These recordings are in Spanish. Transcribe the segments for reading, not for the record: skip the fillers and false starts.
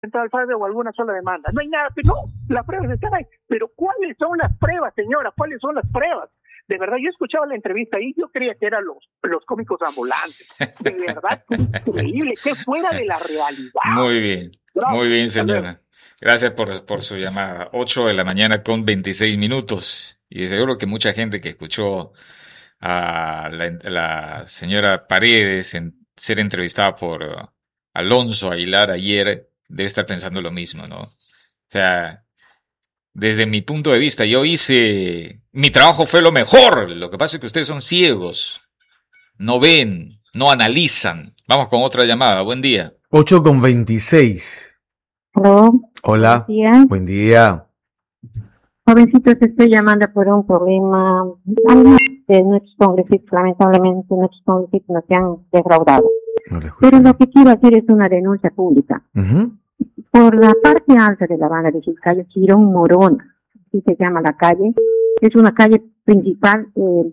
al fraude o alguna sola demanda. No hay nada, pero no, las pruebas están ahí. Pero ¿cuáles son las pruebas, señora? ¿Cuáles son las pruebas? De verdad, yo escuchaba la entrevista y yo creía que eran los cómicos ambulantes. De verdad, qué increíble, qué fuera de la realidad. Muy bien, señora. Gracias por su llamada. 8:26 a.m. Y seguro que mucha gente que escuchó a la señora Paredes ser entrevistada por Alonso Aguilar ayer debe estar pensando lo mismo, ¿no? O sea, desde mi punto de vista, mi trabajo fue lo mejor. Lo que pasa es que ustedes son ciegos, no ven, no analizan. Vamos con otra llamada. Buen día. 8:26. Hola. Buen día. Jovencitos, estoy llamando por un problema. De nuestros congresistas, lamentablemente, nuestros congresistas nos han defraudado. Pero lo que quiero hacer es una denuncia pública. Por la parte alta de la banda de Chiclayo, Girón Morona, así se llama la calle, es una calle principal,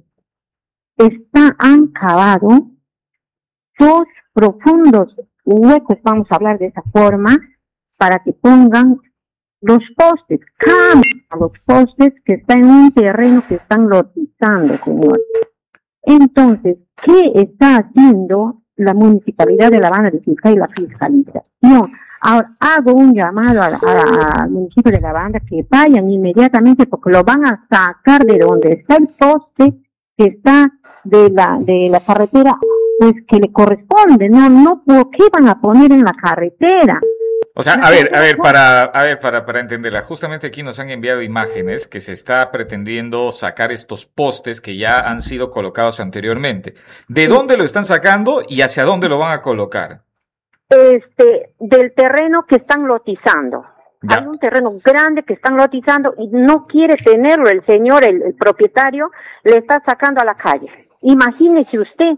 han cavado 2 profundos huecos, vamos a hablar de esa forma, para que pongan los postes, los postes que están en un terreno que están lotizando, señor. Entonces, ¿qué está haciendo la municipalidad de La Habana de Chiclayo y la fiscalización? Ahora, hago un llamado al municipio de La Habana que vayan inmediatamente porque lo van a sacar de donde está el poste que está de la carretera, pues que le corresponde, no, ¿por qué van a poner en la carretera? O sea, a ver, para entenderla, justamente aquí nos han enviado imágenes que se está pretendiendo sacar estos postes que ya han sido colocados anteriormente. ¿De dónde lo están sacando y hacia dónde lo van a colocar? Del terreno que están lotizando. Ya. Hay un terreno grande que están lotizando y no quiere tenerlo el señor, el propietario, le está sacando a la calle. Imagínese usted,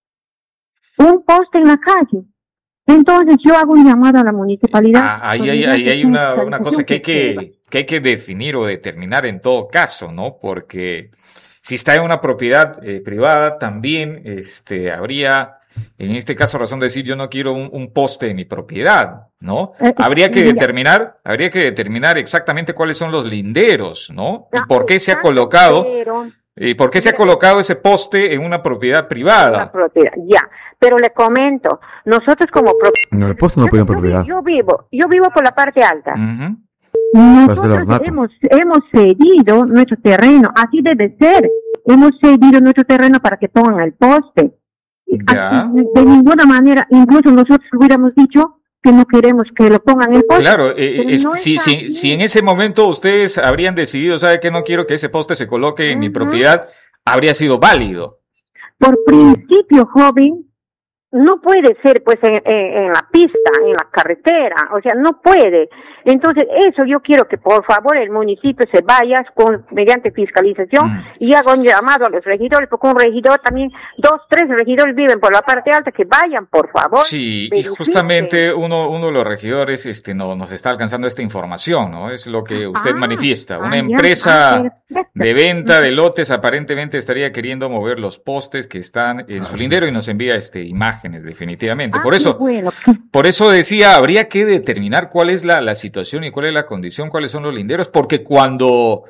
un poste en la calle. Entonces yo hago un llamado a la municipalidad. Ahí hay una cosa que hay que definir o determinar en todo caso, ¿no? Porque si está en una propiedad privada, también habría, en este caso, razón de decir, yo no quiero un poste en mi propiedad, ¿no? Habría que determinar exactamente cuáles son los linderos, ¿no? Y por qué se ha colocado. ¿Y por qué se ha colocado ese poste en una propiedad privada? Una propiedad, ya. Pero le comento, nosotros como no, el poste no puede propiedad. Yo vivo por la parte alta. Nosotros hemos cedido nuestro terreno, así debe ser. Hemos cedido nuestro terreno para que pongan el poste. Ya. De ninguna manera, incluso nosotros hubiéramos dicho que no queremos que lo pongan en el poste. Claro, si en ese momento ustedes habrían decidido, ¿sabe qué? No quiero que ese poste se coloque en mi propiedad, habría sido válido. Por principio, joven, no puede ser pues en la pista, en la carretera, o sea, no puede. Entonces, eso yo quiero que por favor el municipio se vaya mediante fiscalización y haga un llamado a los regidores, porque un regidor también, 2, 3 regidores viven por la parte alta, que vayan, por favor. Sí, y justamente uno de los regidores nos está alcanzando esta información, ¿no? Es lo que usted manifiesta. Una empresa de venta de lotes aparentemente estaría queriendo mover los postes que están en su lindero y nos envía imágenes, definitivamente. Por eso decía, habría que determinar cuál es la situación y cuál es la condición, cuáles son los linderos, porque cuando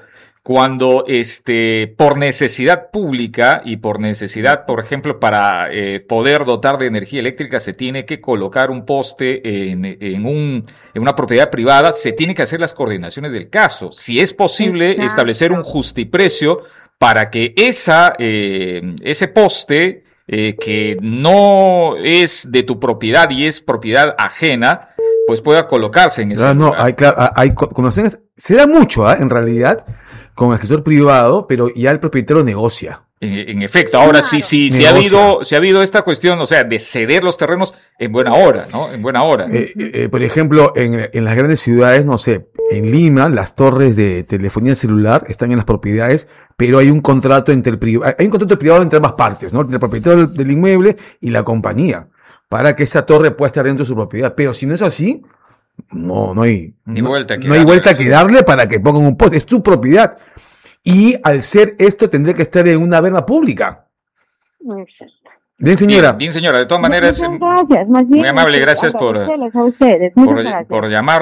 por necesidad pública y por necesidad, por ejemplo, para poder dotar de energía eléctrica, se tiene que colocar un poste en una propiedad privada, se tiene que hacer las coordinaciones del caso. Si es posible establecer un justiprecio para que ese poste que no es de tu propiedad y es propiedad ajena, pues pueda colocarse en ese lugar. Se da mucho, en realidad, con el gestor privado, pero ya el propietario negocia. En efecto, ahora sí ha habido esta cuestión, o sea, de ceder los terrenos en buena hora, ¿no? En buena hora. Por ejemplo, en las grandes ciudades, no sé, en Lima, las torres de telefonía celular están en las propiedades, pero hay un contrato privado entre ambas partes, ¿no? Entre el propietario del inmueble y la compañía, para que esa torre pueda estar dentro de su propiedad. Pero si no es así, no hay vuelta que darle para que pongan un poste. Es su propiedad. Y al ser esto, tendría que estar en una verba pública. Bien, señora. Bien, señora. De todas maneras, Muchas gracias, más bien, muy amable. Gracias por agradecerles a ustedes. Muchas gracias. por llamar.